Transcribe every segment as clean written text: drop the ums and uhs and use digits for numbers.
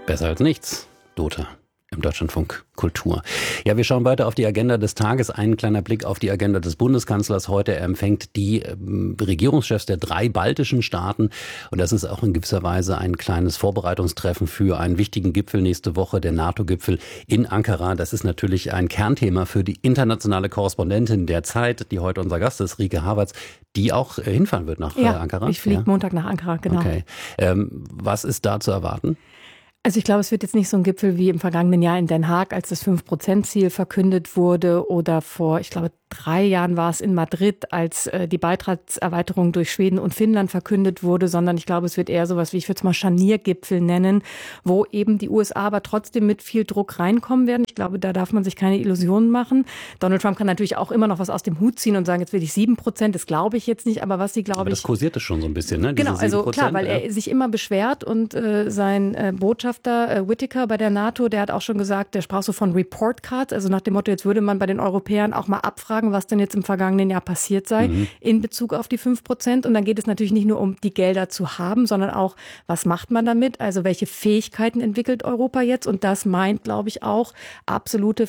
Besser als nichts, Dota. Im Deutschlandfunk Kultur. Ja, wir schauen weiter auf die Agenda des Tages. Ein kleiner Blick auf die Agenda des Bundeskanzlers heute. Er empfängt die Regierungschefs der 3 baltischen Staaten. Und das ist auch in gewisser Weise ein kleines Vorbereitungstreffen für einen wichtigen Gipfel nächste Woche, der NATO-Gipfel in Ankara. Das ist natürlich ein Kernthema für die internationale Korrespondentin der Zeit, die heute unser Gast ist, Rike Havertz, die auch hinfahren wird nach Ankara. Ich fliege Montag nach Ankara, genau. Okay. Was ist da zu erwarten? Also ich glaube, es wird jetzt nicht so ein Gipfel wie im vergangenen Jahr in Den Haag, als das 5%-Ziel verkündet wurde, oder vor, ich glaube, 3 Jahren war es in Madrid, als die Beitrittserweiterung durch Schweden und Finnland verkündet wurde, sondern ich glaube, es wird eher sowas wie, ich würde es mal Scharniergipfel nennen, wo eben die USA aber trotzdem mit viel Druck reinkommen werden. Ich glaube, da darf man sich keine Illusionen machen. Donald Trump kann natürlich auch immer noch was aus dem Hut ziehen und sagen, jetzt will ich 7%, das glaube ich jetzt nicht, aber was sie, glaube ich... Das kursierte schon so ein bisschen, ne? Genau, also klar, weil er sich immer beschwert und sein Botschafter Whitaker bei der NATO, der hat auch schon gesagt, der sprach so von Report Cards, also nach dem Motto, jetzt würde man bei den Europäern auch mal abfragen, was denn jetzt im vergangenen Jahr passiert sei in Bezug auf die 5%. Und dann geht es natürlich nicht nur um die Gelder zu haben, sondern auch, was macht man damit? Also welche Fähigkeiten entwickelt Europa jetzt? Und das meint, glaube ich, auch absolute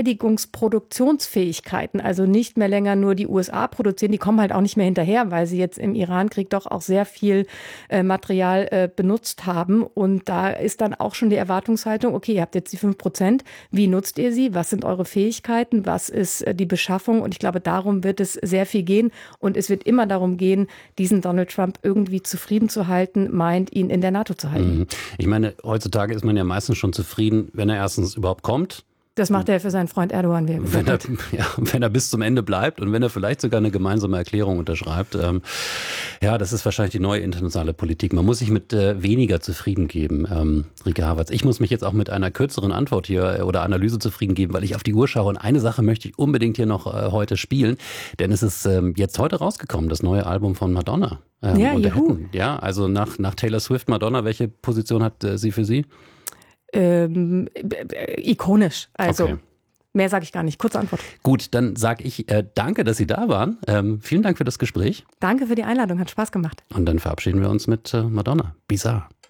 Verteidigungsproduktionsfähigkeiten. Also nicht mehr länger nur die USA produzieren, die kommen halt auch nicht mehr hinterher, weil sie jetzt im Irankrieg doch auch sehr viel Material benutzt haben. Und da ist dann auch schon die Erwartungshaltung, okay, ihr habt jetzt die 5%, wie nutzt ihr sie? Was sind eure Fähigkeiten? Was ist die Beschaffung? Und ich glaube, darum wird es sehr viel gehen. Und es wird immer darum gehen, diesen Donald Trump irgendwie zufrieden zu halten, meint, ihn in der NATO zu halten. Ich meine, heutzutage ist man ja meistens schon zufrieden, wenn er erstens überhaupt kommt. Das macht er für seinen Freund Erdogan, wie er gesagt hat. Wenn er bis zum Ende bleibt und wenn er vielleicht sogar eine gemeinsame Erklärung unterschreibt. Das ist wahrscheinlich die neue internationale Politik. Man muss sich mit weniger zufrieden geben, Rike Havertz. Ich muss mich jetzt auch mit einer kürzeren Antwort hier oder Analyse zufrieden geben, weil ich auf die Uhr schaue. Und eine Sache möchte ich unbedingt hier noch heute spielen. Denn es ist jetzt heute rausgekommen, das neue Album von Madonna. Juhu. Ja, also nach Taylor Swift, Madonna, welche Position hat sie für Sie? Ikonisch, also okay. Mehr sage ich gar nicht. Kurze Antwort. Gut, dann sage ich danke, dass Sie da waren. Vielen Dank für das Gespräch. Danke für die Einladung, hat Spaß gemacht. Und dann verabschieden wir uns mit Madonna. Bizarre.